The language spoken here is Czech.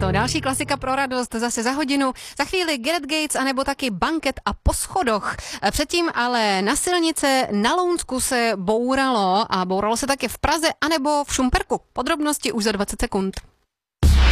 to další klasika pro radost zase za hodinu. Za chvíli Gareth Gates anebo taky Banket a Po schodoch. Předtím ale na silnice na Lounsku se bouralo a bouralo se také v Praze anebo v Šumperku. Podrobnosti už za 20 sekund.